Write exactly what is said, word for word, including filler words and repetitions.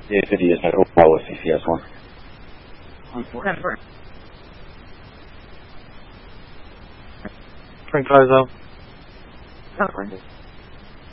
J fifty is at Ottawa C C S one. Unfortunate. Frank Five out. Confirmed.